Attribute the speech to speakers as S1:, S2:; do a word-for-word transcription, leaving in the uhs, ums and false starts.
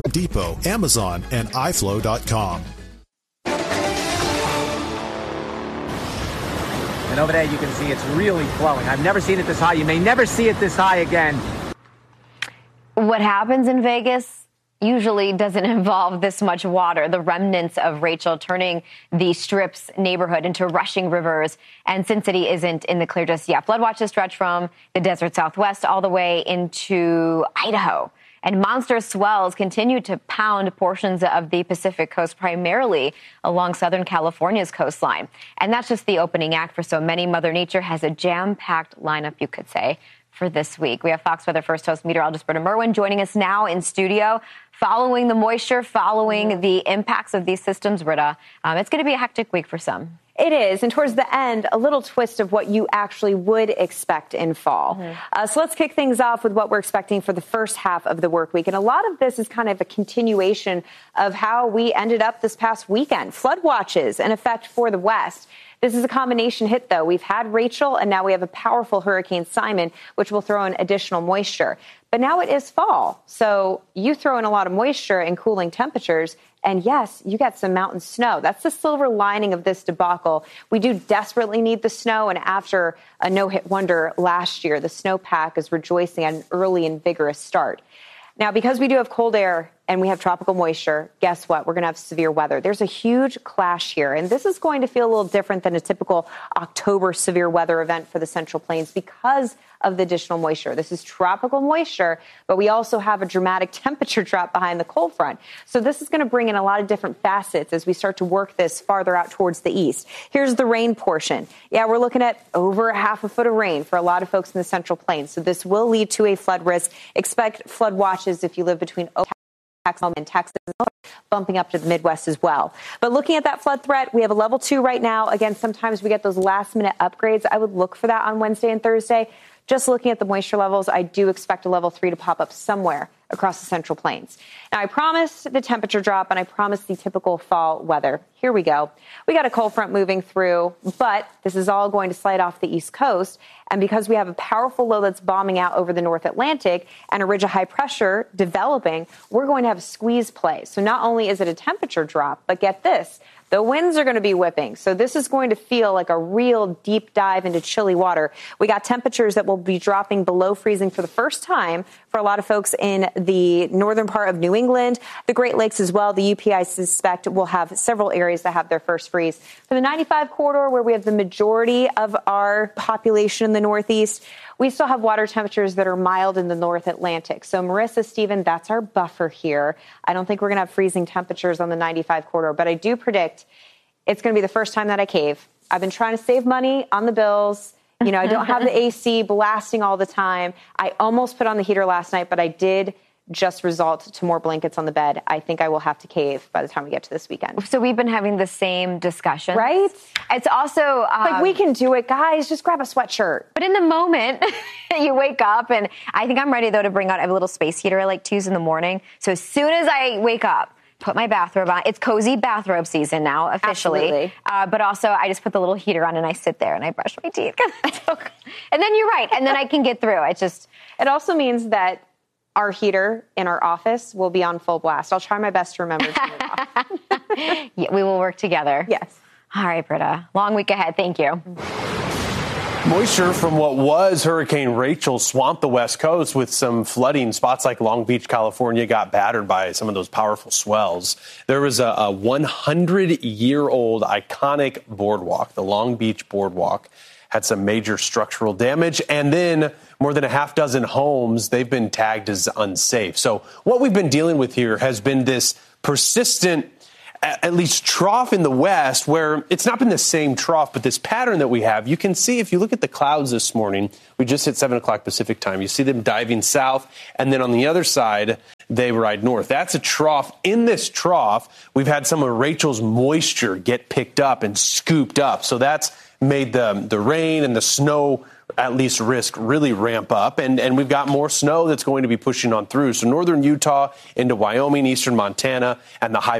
S1: Depot, Amazon, and i flow dot com.
S2: And over there you can see it's really flowing. I've never seen it this high. You may never see it this high again.
S3: What happens in Vegas usually doesn't involve this much water. The remnants of Rachel turning the Strip's neighborhood into rushing rivers. And Sin City isn't in the clear just yet. Flood watches stretch from the desert Southwest all the way into Idaho. And monster swells continue to pound portions of the Pacific coast, primarily along Southern California's coastline. And that's just the opening act for so many. Mother Nature has a jam-packed lineup, you could say, for this week. We have Fox Weather First Host meteorologist Britta Merwin joining us now in studio, following the moisture, following the impacts of these systems. Britta, um, it's going to be a hectic week for some.
S4: It is, and towards the end, a little twist of what you actually would expect in fall. Mm-hmm. Uh, so let's kick things off with what we're expecting for the first half of the work week. And a lot of this is kind of a continuation of how we ended up this past weekend. Flood watches in effect for the West. This is a combination hit, though. We've had Rachel, and now we have a powerful Hurricane Simon, which will throw in additional moisture. But now it is fall, so you throw in a lot of moisture and cooling temperatures, and yes, you got some mountain snow. That's the silver lining of this debacle. We do desperately need the snow, and after a no-hit wonder last year, the snowpack is rejoicing at an early and vigorous start. Now, because we do have cold air and we have tropical moisture, guess what? We're going to have severe weather. There's a huge clash here, and this is going to feel a little different than a typical October severe weather event for the Central Plains because of the additional moisture. This is tropical moisture, but we also have a dramatic temperature drop behind the cold front. So this is going to bring in a lot of different facets as we start to work this farther out towards the east. Here's the rain portion. Yeah, we're looking at over a half a foot of rain for a lot of folks in the Central Plains. So this will lead to a flood risk. Expect flood watches if you live between Oklahoma and Texas, bumping up to the Midwest as well. But looking at that flood threat, we have a level two right now. Again, sometimes we get those last minute upgrades. I would look for that on Wednesday and Thursday. Just looking at the moisture levels, I do expect a level three to pop up somewhere across the Central Plains. Now, I promised the temperature drop, and I promised the typical fall weather. Here we go. We got a cold front moving through, but this is all going to slide off the East Coast. And because we have a powerful low that's bombing out over the North Atlantic and a ridge of high pressure developing, we're going to have a squeeze play. So not only is it a temperature drop, but get this, the winds are going to be whipping. So this is going to feel like a real deep dive into chilly water. We got temperatures that will be dropping below freezing for the first time for a lot of folks in the northern part of New England, the Great Lakes as well. The U P, I suspect, will have several areas that have their first freeze. For the ninety-five corridor, where we have the majority of our population in the Northeast, we still have water temperatures that are mild in the North Atlantic. So, Marissa, Stephen, that's our buffer here. I don't think we're going to have freezing temperatures on the ninety-five corridor, but I do predict it's going to be the first time that I cave. I've been trying to save money on the bills. You know, I don't have the A C blasting all the time. I almost put on the heater last night, but I did just result to more blankets on the bed. I think I will have to cave by the time we get to this weekend.
S3: So we've been having the same discussion.
S4: Right?
S3: It's also... Um,
S4: like, we can do it, guys. Just grab a sweatshirt.
S3: But in the moment, you wake up, and I think I'm ready, though, to bring out... I have a little space heater I like to use in the morning. So as soon as I wake up, put my bathrobe on. It's cozy bathrobe season now, officially.
S4: Absolutely.
S3: Uh, but also, I just put the little heater on, and I sit there, and I brush my teeth. And then you're right. And then I can get through. It just...
S4: It also means that our heater in our office will be on full blast. I'll try my best to remember to turn it off.
S3: Yeah, we will work together.
S4: Yes.
S3: All right, Britta. Long week ahead. Thank you.
S5: Moisture from what was Hurricane Rachel swamped the West Coast with some flooding. Spots like Long Beach, California got battered by some of those powerful swells. There was a, a one hundred year old iconic boardwalk, the Long Beach Boardwalk, had some major structural damage, and then more than a half dozen homes, they've been tagged as unsafe. So what we've been dealing with here has been this persistent, at least trough in the west, where it's not been the same trough, but this pattern that we have. You can see if you look at the clouds this morning, we just hit seven o'clock Pacific time. You see them diving south, and then on the other side, they ride north. That's a trough. In this trough, we've had some of Rachel's moisture get picked up and scooped up. So that's made the, the rain and the snow at least risk really ramp up. And, and we've got more snow that's going to be pushing on through. So northern Utah into Wyoming, eastern Montana, and the high